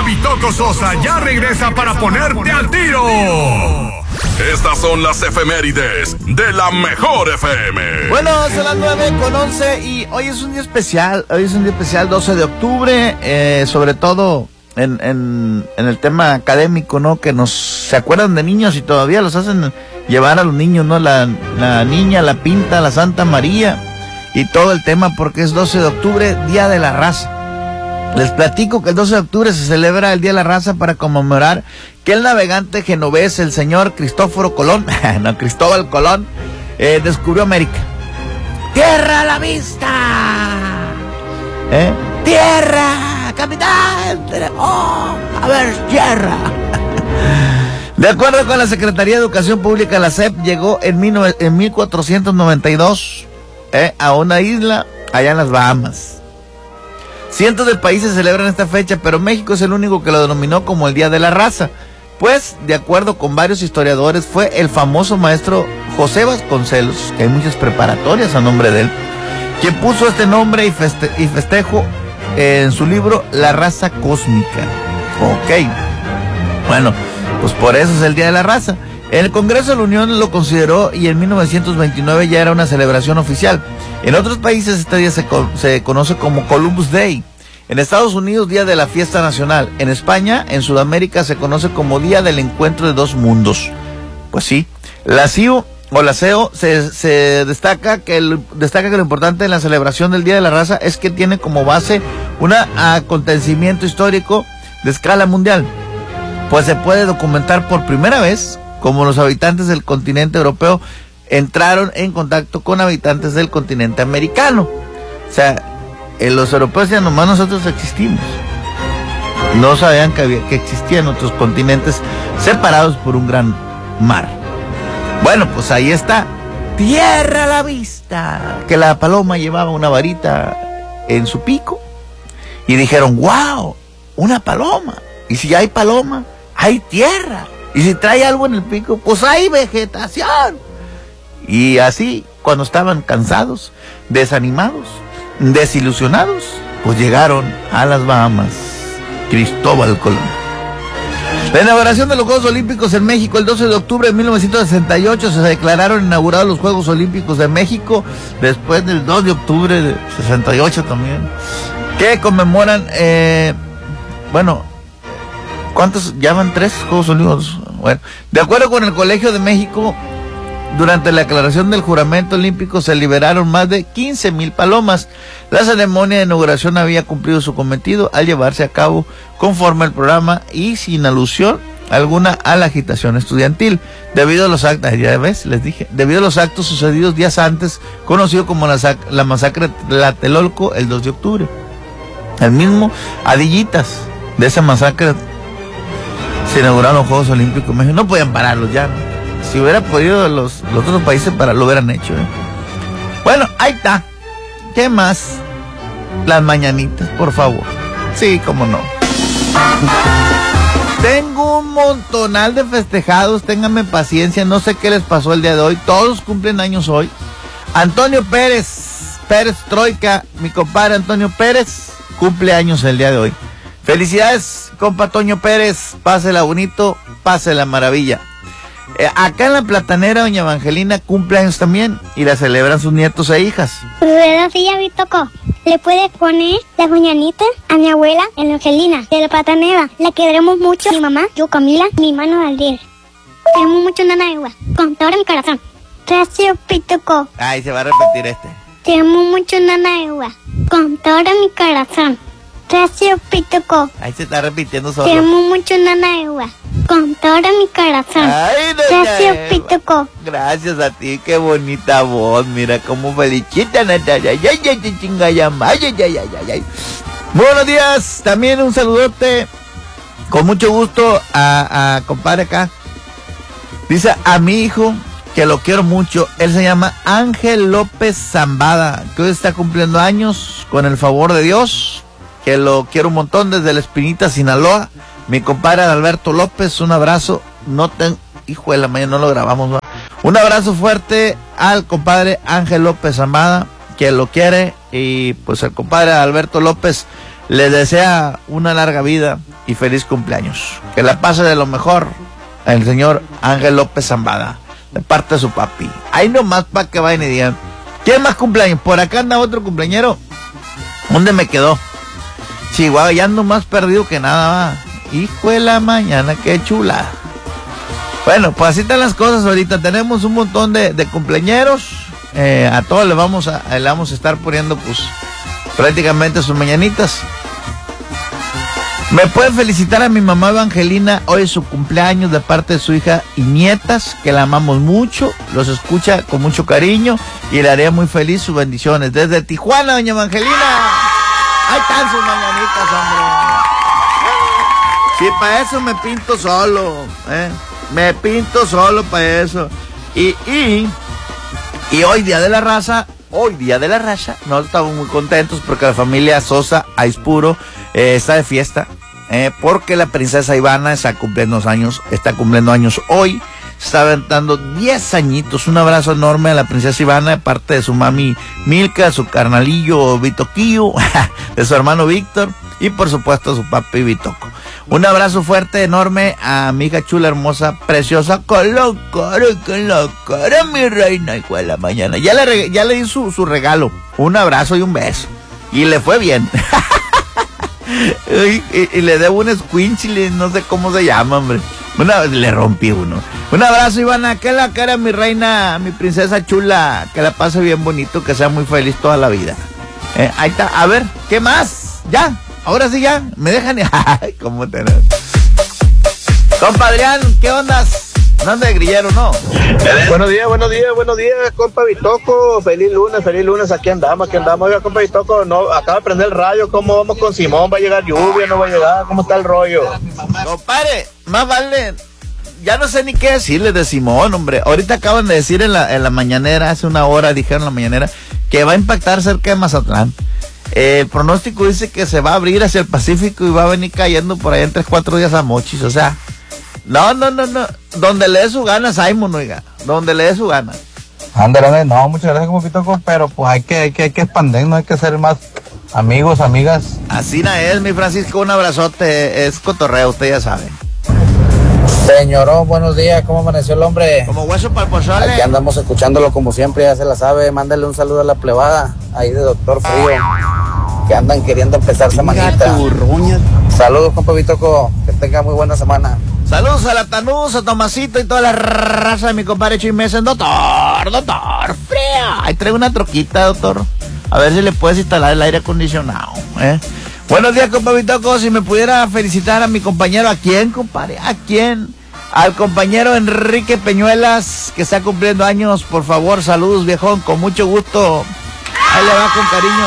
Bitoco Sosa ya regresa para ponerte al tiro. Estas son las efemérides de la mejor FM. Bueno, son las 9:11 y hoy es un día especial. Hoy es un día especial, 12 de octubre, sobre todo en el tema académico, ¿no? Que se acuerdan de niños y todavía los hacen llevar a los niños, ¿no? La niña, la pinta, la Santa María y todo el tema, porque es 12 de octubre, Día de la Raza. Les platico que el 12 de octubre se celebra el Día de la Raza para conmemorar que el navegante genovés, el señor Cristóbal Colón, descubrió América. ¡Tierra a la vista! ¡Tierra! ¡Capitán! ¡Oh! A ver, tierra. De acuerdo con la Secretaría de Educación Pública, la SEP llegó en 1492 a una isla allá en las Bahamas. Cientos de países celebran esta fecha, pero México es el único que lo denominó como el Día de la Raza, pues, de acuerdo con varios historiadores, fue el famoso maestro José Vasconcelos, que hay muchas preparatorias a nombre de él, quien puso este nombre y festejo en su libro La Raza Cósmica. Ok, bueno, pues por eso es el Día de la Raza. El Congreso de la Unión lo consideró y en 1929 ya era una celebración oficial. En otros países este día se conoce como Columbus Day. En Estados Unidos, Día de la Fiesta Nacional. En España, en Sudamérica, se conoce como Día del Encuentro de Dos Mundos. Pues sí, la CIO o la CEO se destaca que lo importante en la celebración del Día de la Raza es que tiene como base un acontecimiento histórico de escala mundial. Pues se puede documentar por primera vez como los habitantes del continente europeo entraron en contacto con habitantes del continente americano. O sea, los europeos ya nomás nosotros existimos. No sabían que existían otros continentes separados por un gran mar. Bueno, pues ahí está. Tierra a la vista. Que la paloma llevaba una varita en su pico. Y dijeron, wow, una paloma. Y si hay paloma, hay tierra. Y si trae algo en el pico, pues hay vegetación. Y así, cuando estaban cansados, desanimados, desilusionados, pues llegaron a las Bahamas. Cristóbal Colón. La inauguración de los Juegos Olímpicos en México el 12 de octubre de 1968 se declararon inaugurados los Juegos Olímpicos de México después del 2 de octubre de 68 también, que conmemoran, ¿cuántos? Ya van 3 Juegos Olímpicos. Bueno, de acuerdo con el Colegio de México, durante la declaración del juramento olímpico se liberaron más de 15,000 palomas. La ceremonia de inauguración había cumplido su cometido al llevarse a cabo conforme al programa y sin alusión alguna a la agitación estudiantil, debido a los actos, ya ves, les dije, debido a los actos sucedidos días antes, conocido como la masacre de Tlatelolco el 2 de octubre. El mismo adillitas de esa masacre se inauguraron los Juegos Olímpicos. No podían pararlos ya, ¿no? Si hubiera podido los otros países lo hubieran hecho, ¿eh? Bueno, ahí está. ¿Qué más? Las mañanitas, por favor. Sí, cómo no. Tengo un montonal de festejados, ténganme paciencia, no sé qué les pasó el día de hoy. Todos cumplen años hoy. Antonio Pérez Troika, mi compadre Antonio Pérez, cumple años el día de hoy. Felicidades, compa Toño Pérez, pásela bonito, pásela maravilla. Acá en la Platanera, doña Evangelina cumple años también y la celebran sus nietos e hijas. Buenos días, Bitoco. ¿Le puedes poner las mañanitas a mi abuela Evangelina de la Platanera? La queremos mucho. Mi mamá, yo Camila, mi hermano Aldir. Queremos mucho, Nana Eva, con todo mi corazón. Gracias, Bitoco. Ay, se va a repetir este. Queremos mucho, Nana Eva, con todo mi corazón. Gracias, Bitoco. Ahí se está repitiendo solo. Queremos mucho, Nana Eva, con todo mi corazón. Ay, gracias, Bitoco. Gracias a ti, qué bonita voz. Mira cómo felicita Natalia. Ay. Buenos días. También un saludote. Con mucho gusto a compadre acá. Dice a mi hijo que lo quiero mucho. Él se llama Ángel López Zambada, que hoy está cumpliendo años con el favor de Dios. Que lo quiero un montón desde La Espinita, Sinaloa. Mi compadre Alberto López, un abrazo. Hijo de la mañana, no lo grabamos, ¿va? Un abrazo fuerte al compadre Ángel López Amada, que lo quiere. Y pues el compadre Alberto López les desea una larga vida y feliz cumpleaños. Que la pase de lo mejor el señor Ángel López Zambada, de parte de su papi. Ahí nomás para que vayan y digan, ¿quién más cumpleaños? Por acá anda otro cumpleañero. ¿Dónde me quedó? Chihuahua, ya ando más perdido que nada, va. Hijo de la mañana, qué chula. Bueno, pues así están las cosas ahorita. Tenemos un montón de cumpleañeros. A todos le vamos a estar poniendo, pues, prácticamente sus mañanitas. Me pueden felicitar a mi mamá Evangelina. Hoy es su cumpleaños de parte de su hija y nietas, que la amamos mucho. Los escucha con mucho cariño y le haré muy feliz. Sus bendiciones. Desde Tijuana, doña Evangelina. Ahí están sus mañanitas, hombre. Sí, para eso me pinto solo, me pinto solo para eso. Y hoy día de la raza, no estamos muy contentos porque la familia Sosa Aispuro está de fiesta, porque la princesa Ivana está cumpliendo años hoy. Está aventando 10 añitos. Un abrazo enorme a la princesa Ivana de parte de su mami Milka, su carnalillo Vitoquillo, de su hermano Víctor y por supuesto a su papi Vitoco. Un abrazo fuerte, enorme a mi hija chula, hermosa, preciosa, con la cara, mi reina, hijo de la mañana. Ya le di su regalo, un abrazo y un beso. Y le fue bien. y le debo un squinchile, no sé cómo se llama, hombre. Le rompí uno. Un abrazo, Ivana, que la cara, mi reina, mi princesa chula, que la pase bien bonito, que sea muy feliz toda la vida. Ahí está, a ver, ¿qué más? Ya, ahora sí ya, me dejan. Ay, cómo tener. Compa Adrián, ¿qué ondas? No anda de grillero, ¿no? Buenos días, compa Vitoco. Feliz lunes, aquí andamos. Oiga, compa Vitoco, no, acaba de prender el radio. ¿Cómo vamos con Simón? ¿Va a llegar lluvia? ¿No va a llegar? ¿Cómo está el rollo? Compadre, más vale, ya no sé ni qué decirles de Simón, hombre. Ahorita acaban de decir en la mañanera, hace una hora dijeron en la mañanera, que va a impactar cerca de Mazatlán. El pronóstico dice que se va a abrir hacia el Pacífico y va a venir cayendo por allá en 3-4 días a Mochis, o sea... No. Donde le dé su gana, Simon, oiga. Donde le dé su gana. Ándale, no, muchas gracias, como Vitoco, pero pues hay que expandirnos, hay que ser más amigos, amigas. Así no es, mi Francisco, un abrazote, es cotorreo, usted ya sabe. Señorón, buenos días, ¿cómo amaneció el hombre? Como hueso para el pozole. Aquí andamos escuchándolo como siempre, ya se la sabe. Mándale un saludo a la plebada, ahí de Doctor Frío, que andan queriendo empezar semanita. Saludos, compa Vitoco, que tenga muy buena semana. Saludos a la Tanús, a Tomasito y toda la raza de mi compadre Chimesen. Doctor Frío. Ahí traigo una troquita, doctor. A ver si le puedes instalar el aire acondicionado, Buenos días, compa Vitoco. Si me pudiera felicitar a mi compañero, ¿a quién, compadre? ¿A quién? Al compañero Enrique Peñuelas, que está cumpliendo años, por favor, saludos, viejón, con mucho gusto. Ahí le va con cariño.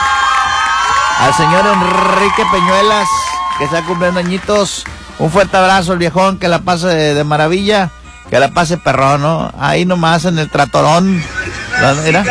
Al señor Enrique Peñuelas, que está cumpliendo añitos. Un fuerte abrazo, el viejón, que la pase de maravilla, que la pase perrón, ¿no? Ahí nomás en el tratorón. Mira.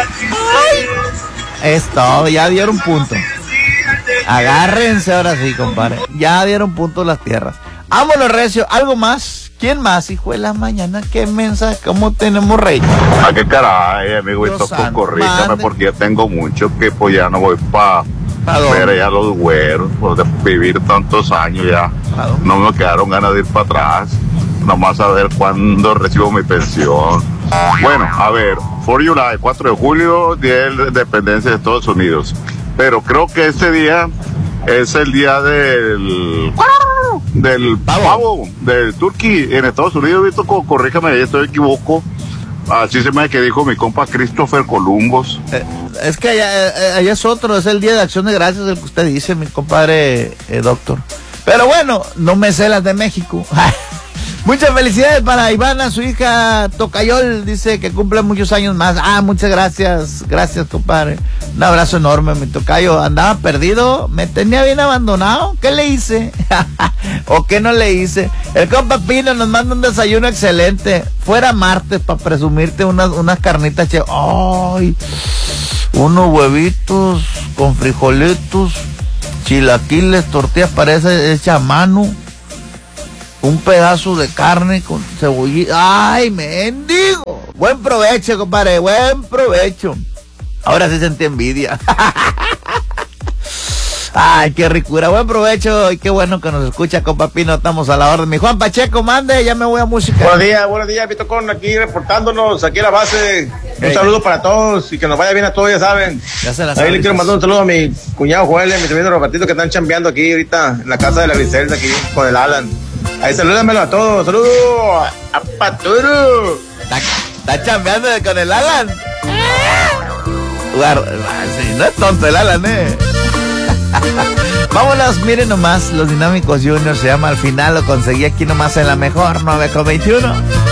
Es todo, ya dieron punto. Agárrense ahora sí, compadre. Ya dieron punto las tierras. Vámonos, recio. ¿Algo más? ¿Quién más, hijo de la mañana? ¿Qué mensaje? ¿Cómo tenemos rey? Ah, qué caray, amigo, esto corríjame porque ya tengo mucho que pues ya no voy para ver allá los güeros, por vivir tantos años ya. No me quedaron ganas de ir para atrás. Nomás a ver cuándo recibo mi pensión. Bueno, a ver, 4 July, 4 de julio, Día de la Independencia de Estados Unidos. Pero creo que este día es el día del pavo, del turkey en Estados Unidos. Visto, corríjame, ahí estoy equivoco. Así se me que dijo mi compa Christopher Columbus. Es que allá es otro, es el Día de Acción de Gracias, el que usted dice, mi compadre doctor. Pero bueno, no me sé las de México. Muchas felicidades para Ivana, su hija Tocayol, dice que cumple muchos años más. Muchas gracias, compadre. Un abrazo enorme, mi tocayo. Andaba perdido, me tenía bien abandonado. ¿Qué le hice? ¿O qué no le hice? El compa Pino nos manda un desayuno excelente. Fuera martes para presumirte unas carnitas. ¡Ay! Unos huevitos con frijolitos, chilaquiles, tortillas, parece hecha a mano. Un pedazo de carne con cebollita. ¡Ay, mendigo! Buen provecho, compadre, buen provecho. Ahora sí sentí envidia. Ay, qué ricura. Buen provecho y qué bueno que nos escucha, compa Pino. Estamos a la orden. Mi Juan Pacheco, mande, ya me voy a música. Buenos días, Pitocón, aquí reportándonos, aquí a la base. Un saludo para todos y que nos vaya bien a todos, ya saben. Ya se la Ahí le quiero mandar un saludo a mi cuñado Joel y a mi sobrino Robertito que están chambeando aquí ahorita en la casa de la Griselda, aquí con el Alan. Ahí salúdamelo a todos. Saludos a Paturo. ¿Está chambeando con el Alan? Sí, no es tonto el Alan, Vámonos, miren nomás, los Dinámicos Juniors se llama Al Final, lo conseguí aquí nomás en la mejor 9:21.